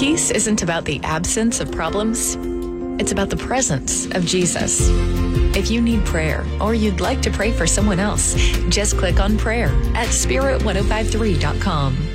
Peace isn't about the absence of problems. It's about the presence of Jesus. If you need prayer or you'd like to pray for someone else, just click on prayer at spirit1053.com.